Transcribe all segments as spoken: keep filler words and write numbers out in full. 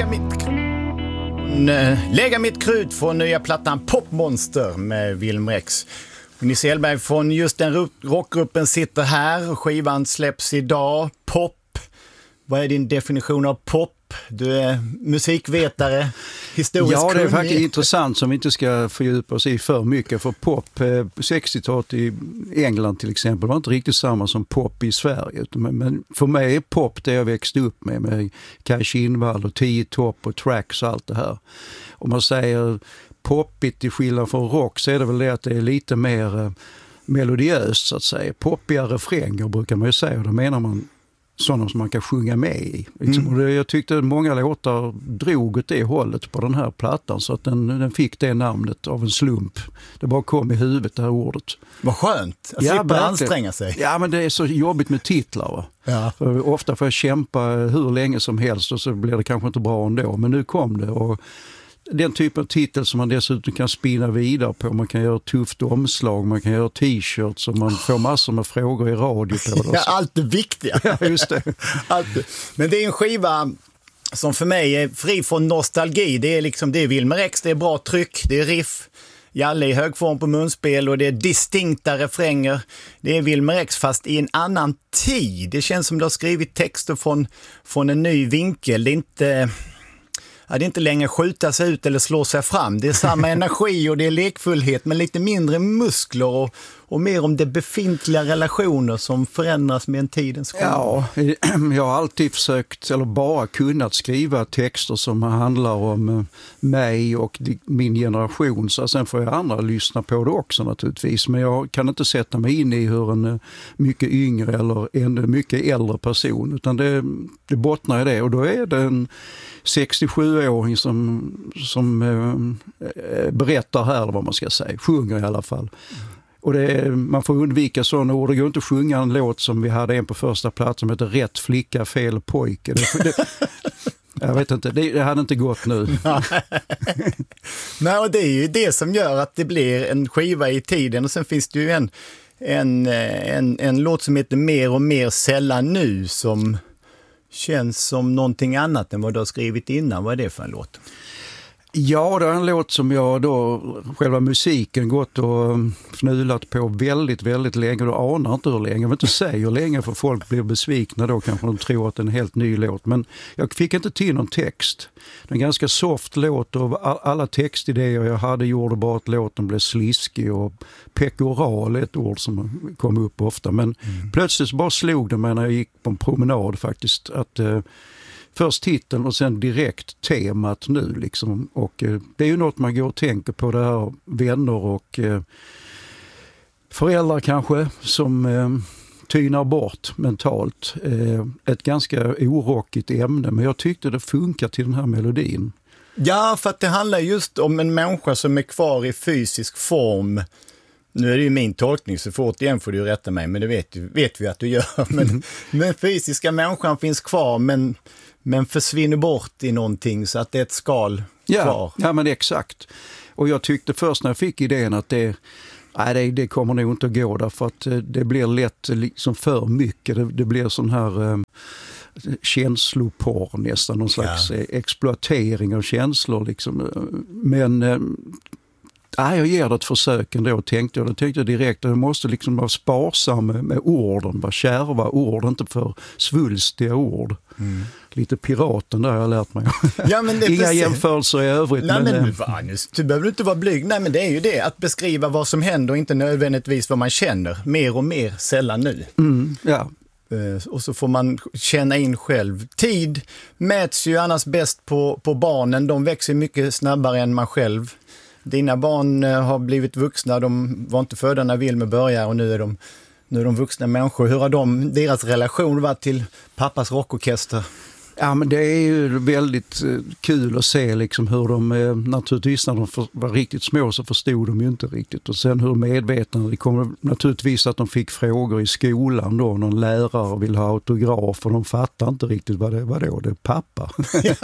Lägga mitt, lägga mitt krut från nya plattan Popmonster med Wilm Rex. Nisse Hellberg från just den rockgruppen sitter här och skivan släpps idag. Pop, vad är din definition av pop? Du är musikvetare, historisk Ja, det är kunnig. faktiskt intressant som vi inte ska fördjupa oss i för mycket. För pop, sextiotalet i England till exempel, var inte riktigt samma som pop i Sverige. Men för mig är pop det jag växte upp med, med Kaj Kinnvall och Tio Topp och Tracks och allt det här. Om man säger poppigt till skillnad från rock så är det väl det att det är lite mer melodiöst så att säga. Poppiga refränger brukar man ju säga, och då menar man sådana som man kan sjunga med i. Liksom. Mm. Och det, jag tyckte att många låtar drog åt det hållet på den här plattan, så att den, den fick det namnet av en slump. Det bara kom i huvudet, det här ordet. Vad skönt, att ja, slippa anstränga sig. Ja, men det är så jobbigt med titlar. Va? Ja. För ofta får jag kämpa hur länge som helst och så blir det kanske inte bra ändå. Men nu kom det, och den typen av titel som man dessutom kan spinna vidare på. Man kan göra tufft omslag, man kan göra t-shirts och man får massor med frågor i radio på det. Ja, allt det viktiga. Ja, just det. Allt. Men det är en skiva som för mig är fri från nostalgi. Det är liksom, det är Wilm Rex, det är bra tryck, det är riff, Jalle i hög form på munspel och det är distinkta refränger. Det är Wilm Rex fast i en annan tid. Det känns som du har skrivit texter från, från en ny vinkel. Det är inte... Ja, det är inte längre skjuta sig ut eller slå sig fram. Det är samma energi och det är lekfullhet, men lite mindre muskler och, och mer om det befintliga relationer som förändras med en tidens gång. Ja, jag har alltid försökt, eller bara kunnat skriva texter som handlar om mig och min generation. Så sen får jag andra lyssna på det också naturligtvis. Men jag kan inte sätta mig in i hur en mycket yngre eller en mycket äldre person, utan det, det bottnar i det. Och då är det en sextiosju-åring som, som eh, berättar här vad man ska säga, sjunger i alla fall. Mm. Och det är, man får undvika sådana ord. Det går inte att sjunga en låt som vi hade en på första plats som heter Rätt flicka, fel pojke. Det, det, jag vet inte, det, det hade inte gått nu. Nej, och det är ju det som gör att det blir en skiva i tiden. Och sen finns det ju en, en, en, en låt som heter Mer och mer sällan nu som känns som någonting annat än vad du har skrivit innan. Vad är det för en låt? Ja, det är en låt som jag då, själva musiken gått och fnulat på väldigt, väldigt länge. Du anar inte hur länge, jag vill inte säga hur länge för folk blir besvikna då, kanske de tror att det är en helt ny låt. Men jag fick inte till någon text. Det är en ganska soft låt och alla textidéer jag hade gjorde bara att låten blev sliskig och pekoral är ett ord som kom upp ofta. Men mm. plötsligt bara slog det mig när jag gick på en promenad faktiskt att... Eh, Först titeln och sen direkt temat nu liksom. Och eh, det är ju något man går och tänker på, det här vänner och eh, föräldrar kanske som eh, tynar bort mentalt. Eh, ett ganska orockigt ämne, men jag tyckte det funkar till den här melodin. Ja, för att det handlar just om en människa som är kvar i fysisk form. Nu är det ju min tolkning, så fort igen får du rätta mig, men det vet, vet vi att du gör. Men, men fysiska människan finns kvar, men, men försvinner bort i någonting så att det är ett skal ja, kvar. Ja, men exakt. Och jag tyckte först när jag fick idén att det, nej, det, det kommer nog inte att gå, därför att det blir lätt liksom för mycket. Det, det blir sån här... Um, känsloporr nästan, någon slags ja. exploatering av känslor liksom. Men äh, jag ger det ett försök ändå, tänkte jag. Då tänkte jag direkt att jag måste liksom vara sparsam med, med orden, vara kärva ord, inte för svulstiga ord. Mm. Lite piraten där har jag lärt mig. Ja, men det Inga precis. jämförelser i övrigt. Nej, men, men men va, nu, du behöver inte vara blyg. Nej, men det är ju det, att beskriva vad som händer och inte nödvändigtvis vad man känner. Mer och mer sällan nu. Mm, ja. Och så får man känna in själv. Tid mäts ju annars bäst på, på barnen. De växer mycket snabbare än man själv. Dina barn har blivit vuxna. De var inte födda när Wilm började och nu är de, nu är de vuxna människor. Hur har de, deras relation varit till pappas rockorkester? Ja, men det är ju väldigt kul att se liksom hur de, naturligtvis när de var riktigt små så förstod de ju inte riktigt. Och sen hur medvetna, det kommer naturligtvis att de fick frågor i skolan då, någon lärare vill ha autograf och de fattar inte riktigt vad det var då, det är pappa. Ja.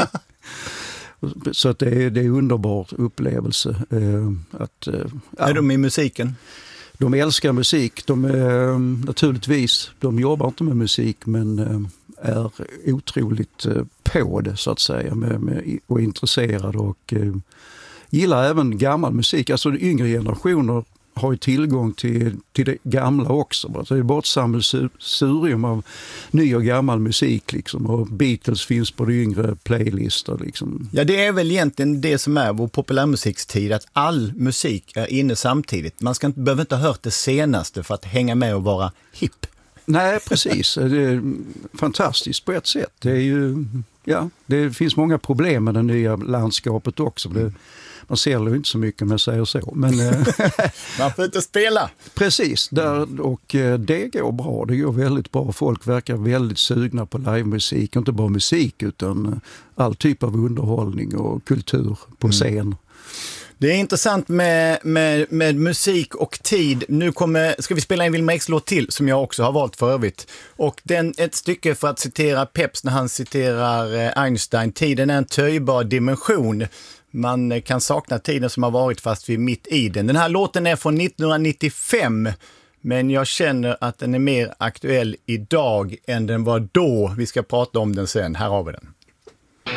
Så att det är, det är en underbar upplevelse. Eh, att, eh, är de i musiken? De älskar musik, de är naturligtvis, de jobbar inte med musik men är otroligt på det så att säga med, med, och är intresserad och eh, gillar även gammal musik. Alltså de yngre generationer har ju tillgång till, till det gamla också. Alltså det är bara ett sammelsurium av ny och gammal musik liksom, och Beatles finns på de yngre playlistor liksom. Ja, det är väl egentligen det som är vår populärmusikstid, att all musik är inne samtidigt. Man ska inte, behöver inte ha hört det senaste för att hänga med och vara hipp. Nej, precis. Det är fantastiskt på ett sätt. Det är ju, ja, det finns många problem med det nya landskapet också. Det, man ser ju inte så mycket om jag säger så. Men, man får inte spela. Precis, där, och det går bra. Det går väldigt bra. Folk verkar väldigt sugna på livemusik. Inte bara musik utan all typ av underhållning och kultur på scen. Mm. Det är intressant med, med, med musik och tid. Nu kommer, ska vi spela en Wilmer X-låt till som jag också har valt för övrigt. Och den, ett stycke för att citera Peps när han citerar Einstein. Tiden är en töjbar dimension. Man kan sakna tiden som har varit fast vi är mitt i den. Den här låten är från nittonhundranittiofem. Men jag känner att den är mer aktuell idag än den var då. Vi ska prata om den sen. Här har vi den.